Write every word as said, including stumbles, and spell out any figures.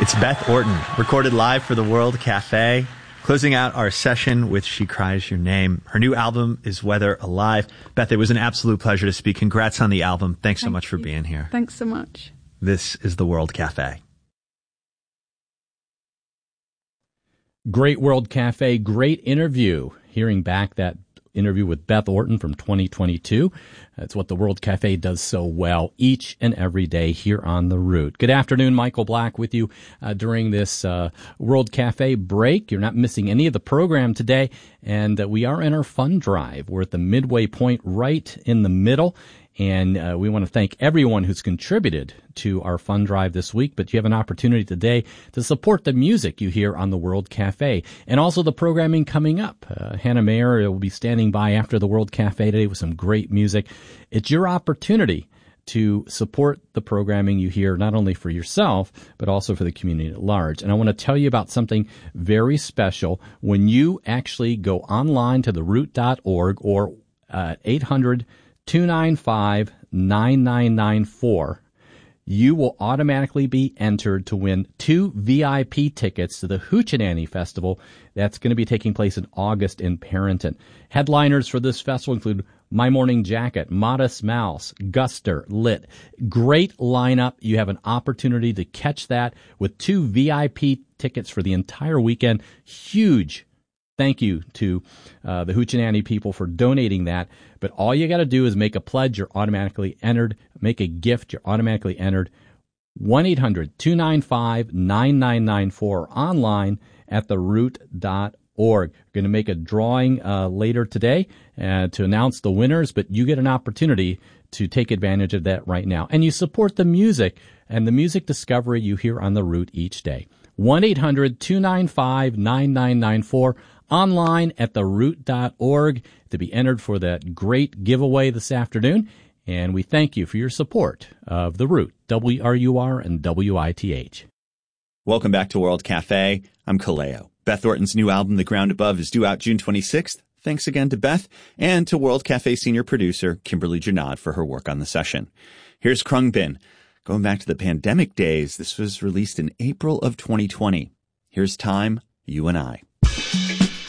It's Beth Orton, recorded live for the World Cafe, closing out our session with She Cries Your Name. Her new album is Weather Alive. Beth, it was an absolute pleasure to speak. Congrats on the album. Thanks so Thank much for you. being here. Thanks so much. This is the World Cafe. Great World Cafe, great interview. Hearing back that interview with Beth Orton from twenty twenty-two. That's what the World Cafe does so well each and every day here on The Root. Good afternoon, Michael Black with you uh, during this uh, World Cafe break. You're not missing any of the program today, and uh, we are in our fund drive. We're at the midway point right in the middle. And uh, we want to thank everyone who's contributed to our fund drive this week. But you have an opportunity today to support the music you hear on the World Cafe and also the programming coming up. Uh, Hannah Mayer will be standing by after the World Cafe today with some great music. It's your opportunity to support the programming you hear, not only for yourself, but also for the community at large. And I want to tell you about something very special. When you actually go online to the root dot org or uh, eight hundred, two nine five, nine nine nine four, you will automatically be entered to win two V I P tickets to the Hoochie Festival. That's going to be taking place in August in Parenton. Headliners for this festival include My Morning Jacket, Modest Mouse, Guster, Lit. Great lineup. You have an opportunity to catch that with two V I P tickets for the entire weekend. Huge thank you to uh, the Hoochie people for donating that. But all you got to do is make a pledge. You're automatically entered. Make a gift. You're automatically entered. one eight hundred, two nine five, nine nine nine four online at the root dot org. We're going to make a drawing uh, later today uh, to announce the winners, but you get an opportunity to take advantage of that right now. And you support the music and the music discovery you hear on The Root each day. one eight hundred, two nine five, nine nine nine four. Online at the root dot org to be entered for that great giveaway this afternoon. And we thank you for your support of The Root, W R U R and W I T H. Welcome back to World Cafe. I'm Kaleo. Beth Orton's new album, The Ground Above, is due out June twenty-sixth. Thanks again to Beth and to World Cafe senior producer Kimberly Janad for her work on the session. Here's Krungbin. Going back to the pandemic days, this was released in April of twenty twenty. Here's Time, You and I.